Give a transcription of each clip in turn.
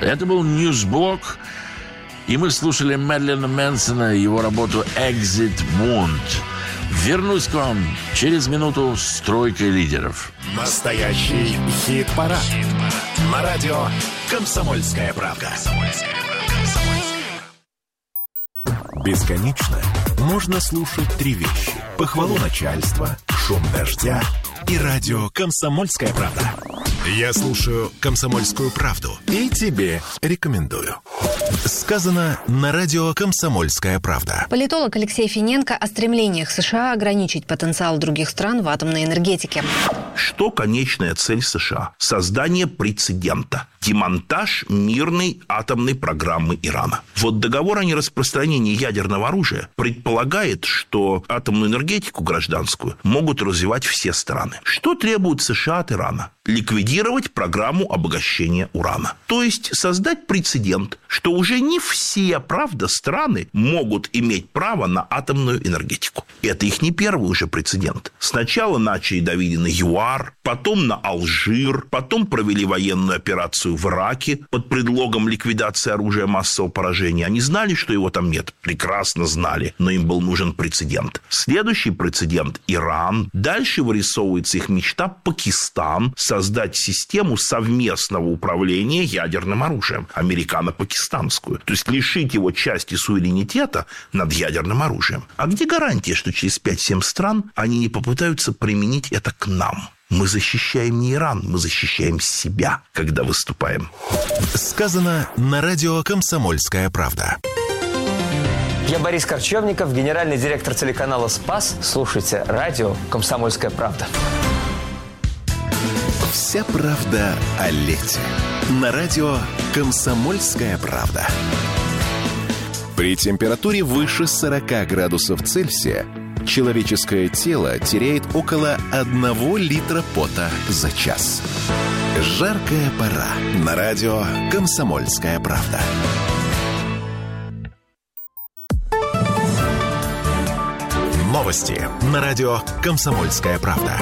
Это был Newsblog, и мы слушали Мэрилина Мэнсона и его работу «Exit Wound». Вернусь к вам через минуту с тройкой лидеров. Настоящий хит-парад. На радио «Комсомольская правда». Бесконечно можно слушать три вещи: похвалу начальства, шум дождя и радио «Комсомольская правда». Я слушаю «Комсомольскую правду» и тебе рекомендую. Сказано на радио «Комсомольская правда». Политолог Алексей Финенко о стремлениях США ограничить потенциал других стран в атомной энергетике. Что конечная цель США? Создание прецедента. Демонтаж мирной атомной программы Ирана. Вот договор о нераспространении ядерного оружия предполагает, что атомную энергетику гражданскую могут развивать все страны. Что требует США от Ирана? Ликвидировать программу обогащения урана. То есть создать прецедент, что уже не все, правда, страны могут иметь право на атомную энергетику. Это их не первый уже прецедент. Сначала начали давить на ЮАР, потом на Алжир, потом провели военную операцию в Ираке под предлогом ликвидации оружия массового поражения. Они знали, что его там нет? Прекрасно знали, но им был нужен прецедент. Следующий прецедент – Иран. Дальше вырисовывается их мечта – Пакистан, создать систему совместного управления ядерным оружием, американо-пакистанскую. То есть лишить его части суверенитета над ядерным оружием. А где гарантия, что через 5-7 стран они не попытаются применить это к нам? Мы защищаем не Иран, мы защищаем себя, когда выступаем. Сказано на радио «Комсомольская правда». Я Борис Корчевников, генеральный директор телеканала «Спас». Слушайте радио «Комсомольская правда». Вся правда о лете. На радио «Комсомольская правда». При температуре выше 40 градусов Цельсия человеческое тело теряет около 1 литра пота за час. Жаркая пора. На радио «Комсомольская правда». Новости на радио «Комсомольская правда».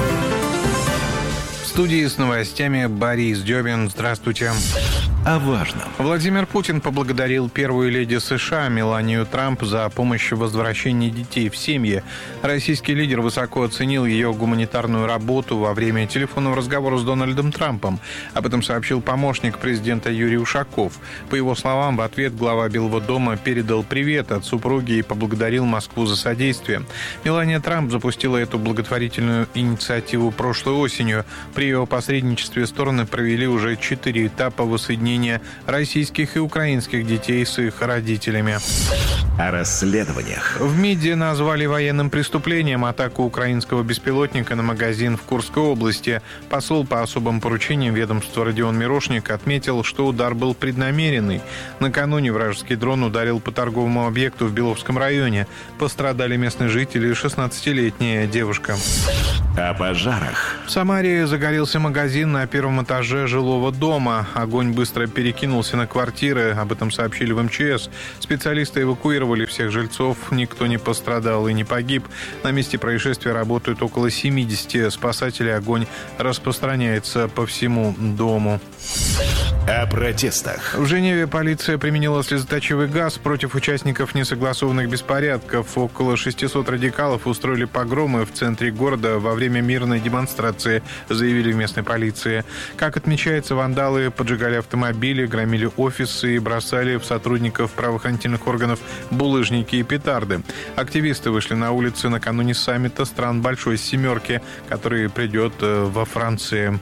В студии с новостями Борис Дёбин. Здравствуйте. О важном. Владимир Путин поблагодарил первую леди США Меланию Трамп за помощь в возвращении детей в семьи. Российский лидер высоко оценил ее гуманитарную работу во время телефонного разговора с Дональдом Трампом. Об этом сообщил помощник президента Юрий Ушаков. По его словам, в ответ глава Белого дома передал привет от супруги и поблагодарил Москву за содействие. Мелания Трамп запустила эту благотворительную инициативу прошлой осенью. При ее посредничестве стороны провели уже 4 этапа воссоединения российских и украинских детей с их родителями. О расследованиях. В МИДе назвали военным преступлением атаку украинского беспилотника на магазин в Курской области. Посол по особым поручениям ведомства Родион Мирошник отметил, что удар был преднамеренный. Накануне вражеский дрон ударил по торговому объекту в Беловском районе. Пострадали местные жители и 16-летняя девушка. О пожарах. В Самаре загорелся магазин на первом этаже жилого дома. Огонь быстро перекинулся на квартиры. Об этом сообщили в МЧС. Специалисты эвакуировали всех жильцов. Никто не пострадал и не погиб. На месте происшествия работают около 70 спасателей. Огонь распространяется по всему дому. О протестах. В Женеве полиция применила слезоточивый газ против участников несогласованных беспорядков. Около 600 радикалов устроили погромы в центре города во время мирной демонстрации, заявили в местной полиции. Как отмечается, вандалы поджигали автомобили, громили офисы и бросали в сотрудников правоохранительных органов булыжники и петарды. Активисты вышли на улицы накануне саммита стран Большой Семерки, который придет во Франции.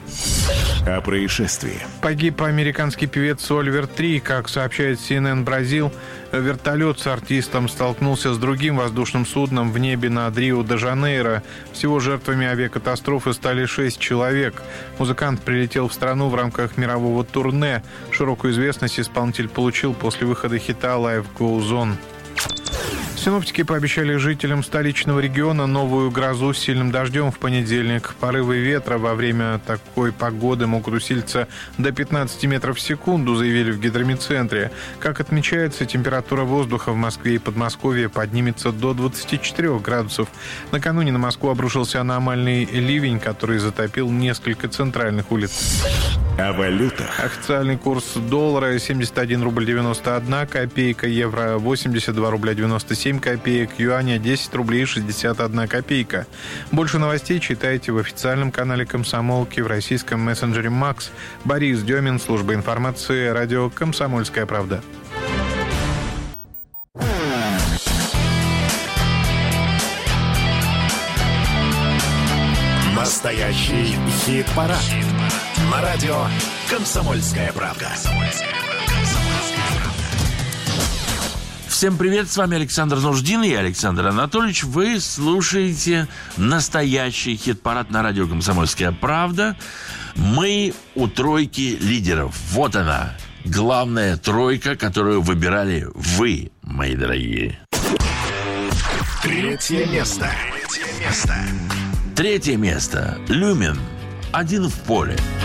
О происшествии. Погиб американский певец Оливер Три. Как сообщает CNN Бразил, вертолет с артистом столкнулся с другим воздушным судном в небе над Рио-де-Жанейро. Всего жертвами авиакатастрофы стали 6 человек. Музыкант прилетел в страну в рамках мирового турне. Широкую известность исполнитель получил после выхода хита «Life Goes On». Синоптики пообещали жителям столичного региона новую грозу с сильным дождем в понедельник. Порывы ветра во время такой погоды могут усилиться до 15 метров в секунду, заявили в гидромедцентре. Как отмечается, температура воздуха в Москве и Подмосковье поднимется до 24 градусов. Накануне на Москву обрушился аномальный ливень, который затопил несколько центральных улиц. О валютах. Официальный курс доллара 71 рубль 91 копейка, евро 82 рубля 97 копеек, юаня 10 рублей 61 копейка. Больше новостей читайте в официальном канале «Комсомолки», в российском мессенджере «Макс». Борис Демин, служба информации, радио «Комсомольская правда». Настоящий хит-парад. На радио «Комсомольская правда». Всем привет, с вами Александр Нуждин и Александр Анатольевич. Вы слушаете настоящий хит-парад на радио «Комсомольская правда». Мы у тройки лидеров. Вот она, главная тройка, которую выбирали вы, мои дорогие. Третье место. Третье место. «Люмен. Один в поле».